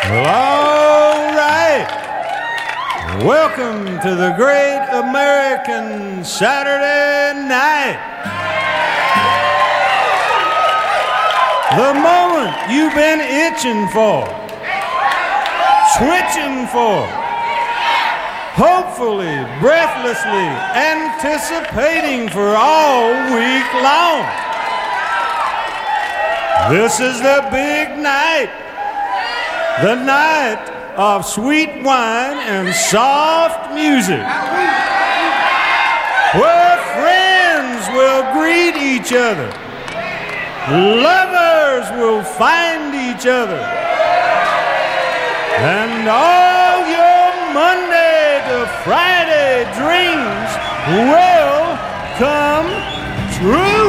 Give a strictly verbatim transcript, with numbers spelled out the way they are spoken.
Well, all right. Welcome to the Great American Saturday Night. The moment you've been itching for, switching for, hopefully, breathlessly anticipating for all week long. This is the big night, the night of sweet wine and soft music, where friends will greet each other, lovers will find each other, and all your Monday to Friday dreams will come true.